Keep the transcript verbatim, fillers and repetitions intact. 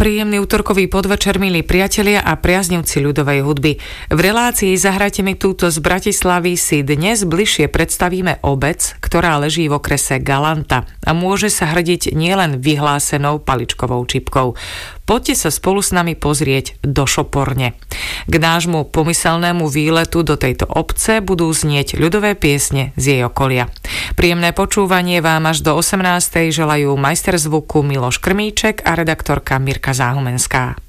Príjemný útorkový podvečer, milí priatelia a priaznivci ľudovej hudby. V relácii Zahrajte mi túto z Bratislavy si dnes bližšie predstavíme obec, ktorá leží v okrese Galanta a môže sa hrdiť nielen vyhlásenou paličkovou čipkou. Poďte sa spolu s nami pozrieť do Šoporne. K nášmu pomyselnému výletu do tejto obce budú znieť ľudové piesne z jej okolia. Príjemné počúvanie vám až do osemnástej želajú majster zvuku Miloš Krmíček a redaktorka Mirka Záhumenská.